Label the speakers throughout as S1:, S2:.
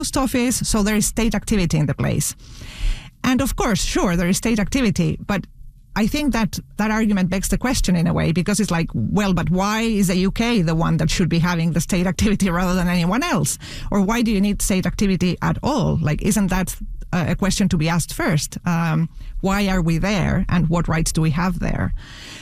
S1: post office, so there is state activity in the place. And of course, sure, there is state activity, but I think that argument begs the question in a way, because it's like, well, but why is the UK the one that should be having the state activity rather than anyone else? Or why do you need state activity at all? Like, isn't that a question to be asked first? Why are we there, and what rights do we have there?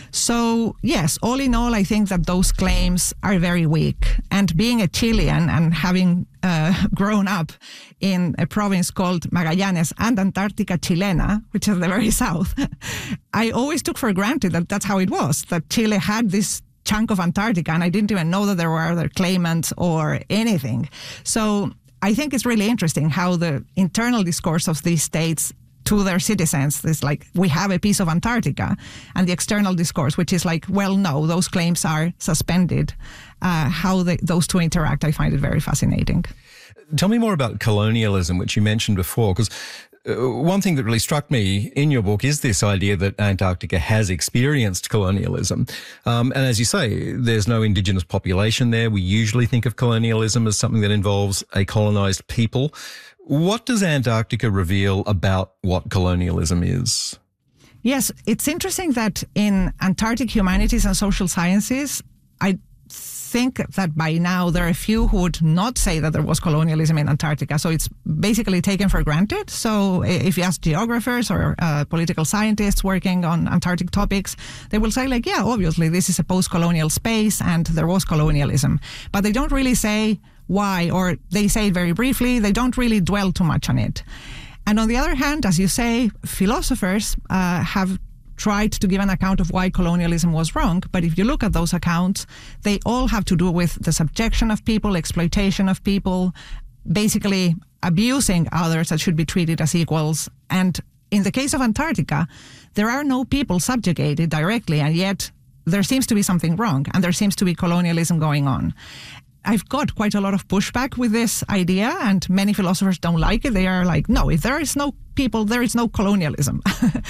S1: So yes, all in all, I think that those claims are very weak. And being a Chilean and having grown up in a province called Magallanes and Antarctica Chilena, which is the very south, I always took for granted that that's how it was, that Chile had this chunk of Antarctica, and I didn't even know that there were other claimants or anything. So I think it's really interesting how the internal discourse of these states to their citizens is like, we have a piece of Antarctica, and the external discourse, which is like, well, no, those claims are suspended. How those two interact, I find it very fascinating.
S2: Tell me more about colonialism, which you mentioned before, because one thing that really struck me in your book is this idea that Antarctica has experienced colonialism. And as you say, there's no indigenous population there. We usually think of colonialism as something that involves a colonized people. What does Antarctica reveal about what colonialism is?
S1: Yes, it's interesting that in Antarctic humanities and social sciences, I think that by now there are a few who would not say that there was colonialism in Antarctica. So it's basically taken for granted. So if you ask geographers or political scientists working on Antarctic topics, they will say like, yeah, obviously this is a post-colonial space and there was colonialism. But they don't really say why, or they say it very briefly. They don't really dwell too much on it. And on the other hand, as you say, philosophers have tried to give an account of why colonialism was wrong. But if you look at those accounts, they all have to do with the subjection of people, exploitation of people, basically abusing others that should be treated as equals. And in the case of Antarctica, there are no people subjugated directly, and yet there seems to be something wrong, and there seems to be colonialism going on. I've got quite a lot of pushback with this idea, and many philosophers don't like it. They are like, no, if there is no people, there is no colonialism.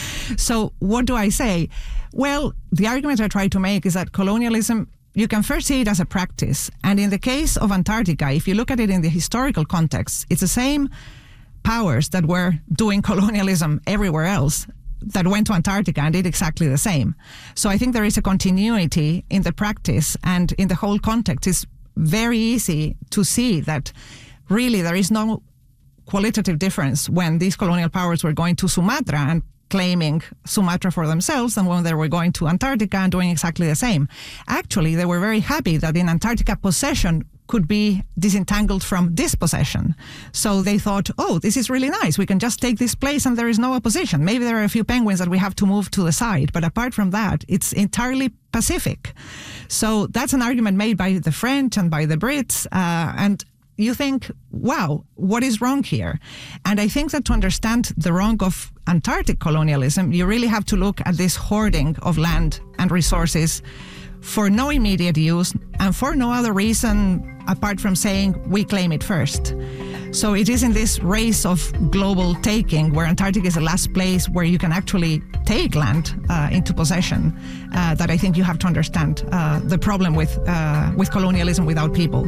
S1: So what do I say? Well, the argument I try to make is that colonialism, you can first see it as a practice. And in the case of Antarctica, if you look at it in the historical context, it's the same powers that were doing colonialism everywhere else that went to Antarctica and did exactly the same. So I think there is a continuity in the practice, and in the whole context is very easy to see that really there is no qualitative difference when these colonial powers were going to Sumatra and claiming Sumatra for themselves and when they were going to Antarctica and doing exactly the same. Actually, they were very happy that in Antarctica possession could be disentangled from dispossession. So they thought, oh, this is really nice. We can just take this place and there is no opposition. Maybe there are a few penguins that we have to move to the side. But apart from that, it's entirely Pacific. So that's an argument made by the French and by the Brits. And you think, wow, what is wrong here? And I think that to understand the wrong of Antarctic colonialism, you really have to look at this hoarding of land and resources for no immediate use and for no other reason apart from saying we claim it first. So it is in this race of global taking where Antarctica is the last place where you can actually take land into possession that I think you have to understand the problem with colonialism without people.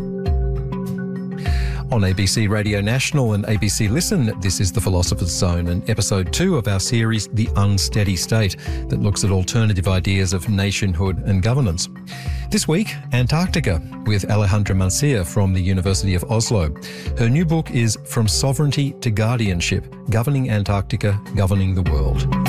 S2: On ABC Radio National and ABC Listen, this is The Philosopher's Zone and episode 2 of our series, The Unsteady State, that looks at alternative ideas of nationhood and governance. This week, Antarctica, with Alejandra Mancia from the University of Oslo. Her new book is From Sovereignty to Guardianship, Governing Antarctica, Governing the World.